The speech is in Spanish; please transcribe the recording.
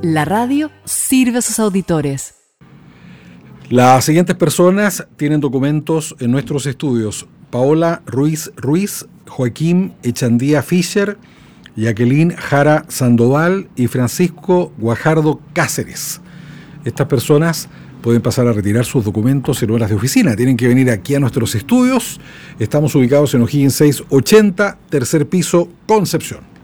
La radio sirve a sus auditores. Las siguientes personas tienen documentos en nuestros estudios: Paola Ruiz, Joaquín Echandía Fischer, Jacqueline Jara Sandoval y Francisco Guajardo Cáceres. Estas personas pueden pasar a retirar sus documentos en horas de oficina. Tienen que venir aquí a nuestros estudios. Estamos ubicados en O'Higgins 680, tercer piso, Concepción.